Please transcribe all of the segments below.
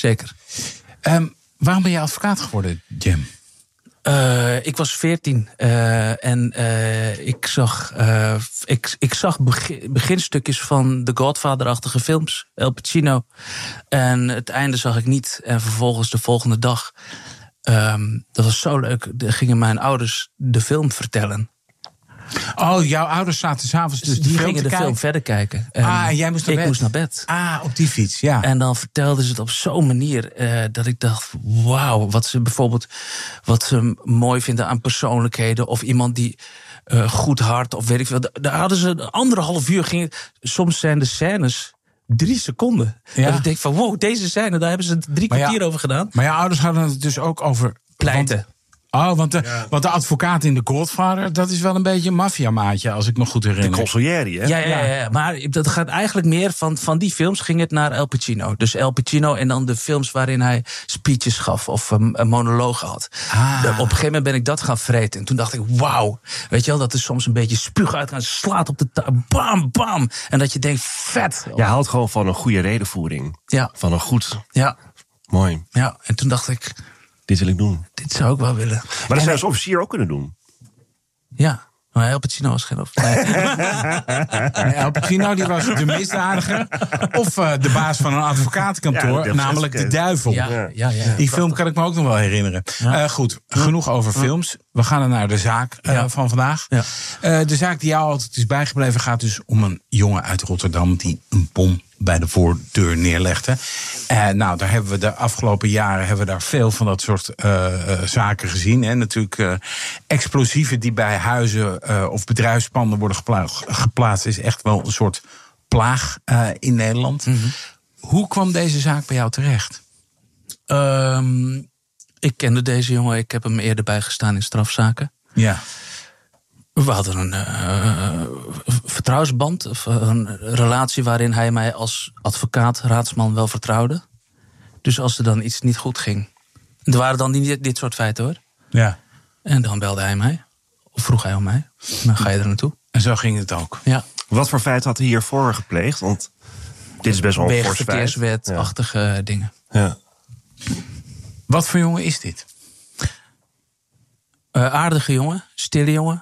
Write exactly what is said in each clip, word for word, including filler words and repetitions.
zeker. Um, waarom ben je advocaat geworden, Jem? Uh, ik was veertien uh, en uh, ik zag, uh, ik, ik zag begin, beginstukjes van de Godfather-achtige films, El Pacino. En het einde zag ik niet. En vervolgens de volgende dag, um, dat was zo leuk, gingen mijn ouders de film vertellen. Oh, jouw ouders zaten s'avonds dus die de gingen film te de kijken? film verder kijken. En ah, en jij moest naar ik bed? moest naar bed. Ah, op die fiets, ja. En dan vertelden ze het op zo'n manier uh, dat ik dacht, wauw, wat ze bijvoorbeeld wat ze mooi vinden aan persoonlijkheden of iemand die uh, goed hart of weet ik veel. Daar hadden ze een anderhalf uur. Ging, soms zijn de scènes drie seconden. Ja. En ik denk van, wow, deze scène, daar hebben ze drie maar kwartier ja, over gedaan. Maar jouw ouders hadden het dus ook over pleiten. Want, Oh, want de, ja. want de advocaat in The Godfather, dat is wel een beetje een maffiamaatje, als ik me goed herinner. De consigliere, hè? Ja, ja, ja, ja, maar dat gaat eigenlijk meer van, van die films ging het naar El Pacino. Dus El Pacino en dan de films waarin hij speeches gaf of een, een monoloog had. Ah. De, op een gegeven moment ben ik dat gaan vreten. En toen dacht ik, wauw. Weet je wel, dat is soms een beetje spuug uitgaan, slaat op de ta- bam, bam. En dat je denkt, vet. Je houdt gewoon van een goede redenvoering. Ja. Van een goed. Ja. Mooi. Ja, en toen dacht ik, dit wil ik doen. Dit zou ik wel willen. Maar dat zou je als officier ook kunnen doen. Ja, maar El Pacino was geen officier. Nee. El Pacino die was de misdadiger. Of uh, de baas van een advocatenkantoor. Ja, namelijk de duivel. Ja, ja, ja, ja, die film kan ik me ook nog wel herinneren. Ja. Uh, goed, genoeg over films. We gaan naar de zaak uh, ja. van vandaag. Ja. Uh, de zaak die jou altijd is bijgebleven gaat dus om een jongen uit Rotterdam die een bom bij de voordeur neerlegde. Uh, nou, daar hebben we de afgelopen jaren hebben we daar veel van dat soort uh, uh, zaken gezien. Hè. Natuurlijk uh, explosieven die bij huizen uh, of bedrijfspanden worden gepla- geplaatst, is echt wel een soort plaag uh, in Nederland. Mm-hmm. Hoe kwam deze zaak bij jou terecht? Um, ik kende deze jongen, ik heb hem eerder bijgestaan in strafzaken. Ja. We hadden een uh, vertrouwensband, of een relatie waarin hij mij als advocaat, raadsman wel vertrouwde. Dus als er dan iets niet goed ging. Er waren dan niet dit soort feiten hoor. Ja. En dan belde hij mij, of vroeg hij om mij. En dan ga je er naartoe. En zo ging het ook. Ja. Wat voor feit had hij hiervoor gepleegd? Want dit is best wel een fors feit. Verkeerswetachtige ja. dingen. Ja. Wat voor jongen is dit? Uh, aardige jongen, stille jongen.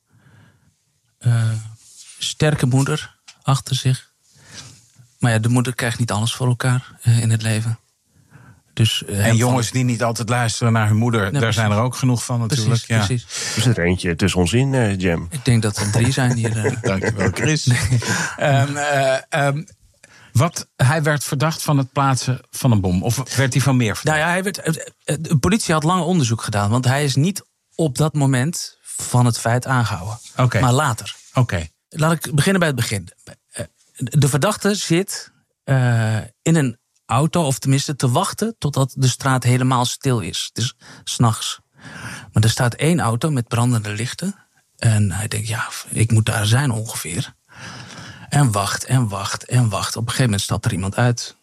Uh, sterke moeder achter zich. Maar ja, de moeder krijgt niet alles voor elkaar uh, in het leven. Dus, uh, en jongens van... die niet altijd luisteren naar hun moeder, nee, daar precies. zijn er ook genoeg van natuurlijk. Precies, ja. precies. Er zit er eentje tussen ons in, uh, Jem. Ik denk dat er drie zijn hier. Uh... Dankjewel, Chris. Nee. um, uh, um, wat, hij werd verdacht van het plaatsen van een bom. Of werd hij van meer verdacht? Nou ja, hij werd, de politie had lang onderzoek gedaan. Want hij is niet op dat moment van het feit aangehouden. Okay. Maar later. Oké. Okay. Laat ik beginnen bij het begin. De verdachte zit uh, in een auto, of tenminste te wachten totdat de straat helemaal stil is. Het is 's nachts. Maar er staat één auto met brandende lichten. En hij denkt, ja, ik moet daar zijn ongeveer. En wacht en wacht en wacht. Op een gegeven moment stapt er iemand uit.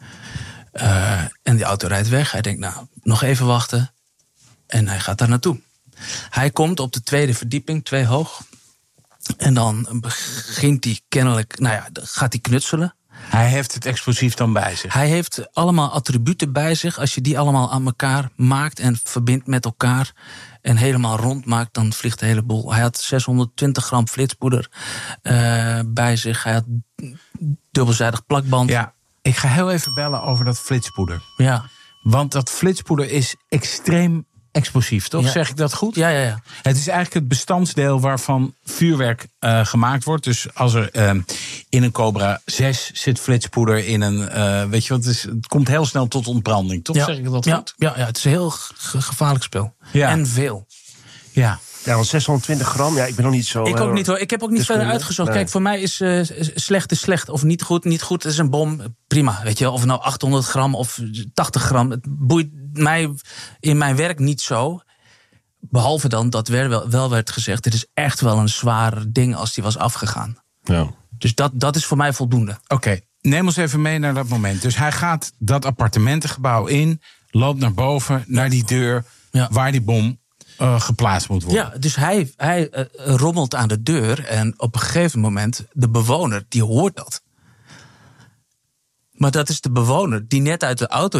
Uh, en die auto rijdt weg. Hij denkt, nou, nog even wachten. En hij gaat daar naartoe. Hij komt op de tweede verdieping, twee hoog. En dan begint hij kennelijk, nou ja, gaat hij knutselen. Hij heeft het explosief dan bij zich? Hij heeft allemaal attributen bij zich. Als je die allemaal aan elkaar maakt en verbindt met elkaar en helemaal rond maakt, dan vliegt de hele boel. Hij had zeshonderdtwintig gram flitspoeder uh, bij zich. Hij had dubbelzijdig plakband. Ja, ik ga heel even bellen over dat flitspoeder. Ja. Want dat flitspoeder is extreem explosief, toch? Ja. Zeg ik dat goed? Ja, ja, ja. Het is eigenlijk het bestandsdeel waarvan vuurwerk uh, gemaakt wordt. Dus als er uh, in een Cobra zes zit flitspoeder in een... Uh, weet je wat, het, is, het komt heel snel tot ontbranding, toch? Ja. Zeg ik dat ja. goed? Ja, ja, het is een heel ge- gevaarlijk spel. Ja. En veel. Ja. Ja, want zeshonderdtwintig gram, ja, ik ben nog niet zo... Ik ook niet hoor, ik heb ook niet verder uitgezocht. Nee. Kijk, voor mij is uh, slecht is slecht of niet goed, niet goed is een bom. Prima, weet je, of het nou achthonderd gram of tachtig gram. Het boeit mij in mijn werk niet zo. Behalve dan dat wel, wel werd gezegd, dit is echt wel een zwaar ding als die was afgegaan. Ja. Dus dat, dat is voor mij voldoende. Oké, okay. Neem ons even mee naar dat moment. Dus hij gaat dat appartementengebouw in, loopt naar boven, naar die deur, ja. waar die bom uh, geplaatst moet worden. Ja, dus hij, hij uh, rommelt aan de deur en op een gegeven moment, de bewoner, die hoort dat. Maar dat is de bewoner die net uit de auto